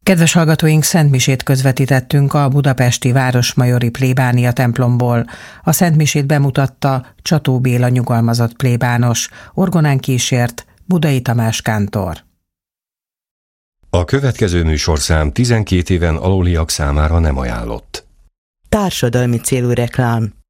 Kedves hallgatóink, szentmisét közvetítettünk a budapesti Városmajori plébánia templomból. A szentmisét bemutatta Csató Béla nyugalmazott plébános, orgonán kísért Budai Tamás kántor. A következő műsorszám 12 éven aluliak számára nem ajánlott. Társadalmi célú reklám.